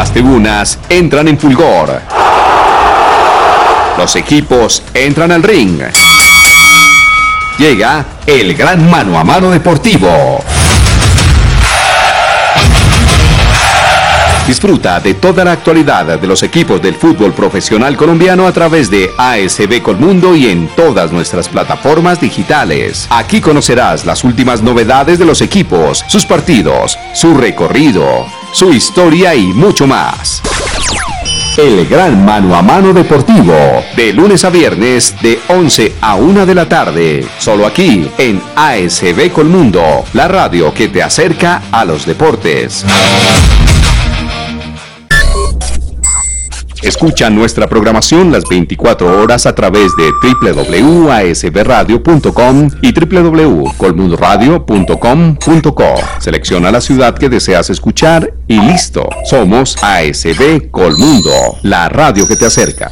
Las tribunas entran en fulgor. Los equipos entran al ring. Llega el gran mano a mano deportivo. Disfruta de toda la actualidad de los equipos del fútbol profesional colombiano a través de ASB Colmundo y en todas nuestras plataformas digitales. Aquí conocerás las últimas novedades de los equipos, sus partidos, su recorrido, su historia y mucho más. El gran mano a mano deportivo, de lunes a viernes de 11 a 1 de la tarde, solo aquí en ASB Colmundo, la radio que te acerca a los deportes. Escucha nuestra programación las 24 horas a través de www.asbradio.com y www.colmundoradio.com.co. Selecciona la ciudad que deseas escuchar y listo. Somos ASB Colmundo, la radio que te acerca.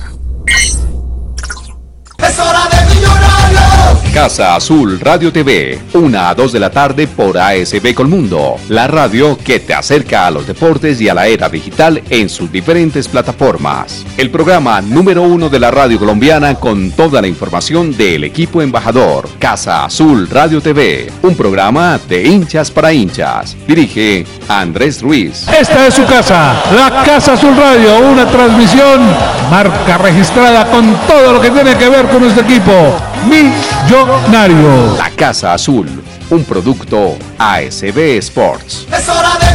¡Es hora de Millonario! Casa Azul Radio TV, 1 a 2 de la tarde por ASB Colmundo, la radio que te acerca a los deportes y a la era digital en sus diferentes plataformas. El programa número 1 de la radio colombiana con toda la información del equipo embajador. Casa Azul Radio TV, un programa de hinchas para hinchas. Dirige Andrés Ruiz. Esta es su casa, la Casa Azul Radio, una transmisión marca registrada con todo lo que tiene que ver con nuestro equipo millonario. La Casa Azul, un producto ASB Sports. ¡Es hora de